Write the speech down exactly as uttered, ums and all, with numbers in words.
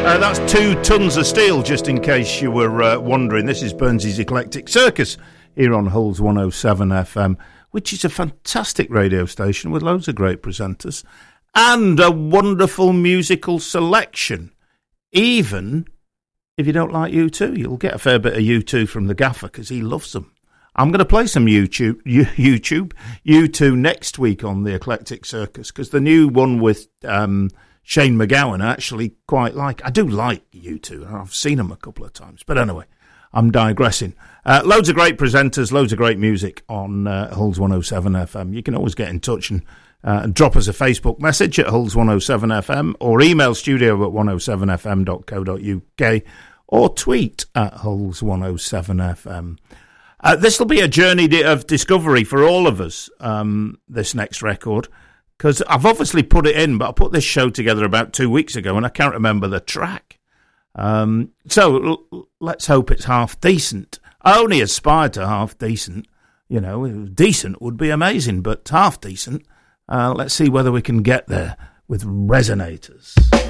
Uh, that's two tons of steel, just in case you were uh, wondering. This is Burnsy's Eclectic Circus here on Hulls one oh seven F M, which is a fantastic radio station with loads of great presenters and a wonderful musical selection. Even if you don't like U two, you'll get a fair bit of U two from the gaffer because he loves them. I'm going to play some YouTube, YouTube, U two next week on the Eclectic Circus because the new one with um, Shane MacGowan I actually quite like. I do like U two. I've seen them a couple of times. But anyway, I'm digressing. Uh, loads of great presenters, loads of great music on uh, Hulls one oh seven F M. You can always get in touch and, uh, and drop us a Facebook message at Hulls one oh seven F M or email studio at one oh seven f m dot co dot u k or tweet at Hulls one oh seven F M. Uh, this will be a journey of discovery for all of us, um, this next record, because I've obviously put it in, but I put this show together about two weeks ago and I can't remember the track. Um, so l- let's hope it's half decent. I only aspired to half decent. You know, decent would be amazing, but half decent. Uh, let's see whether we can get there with Resonators.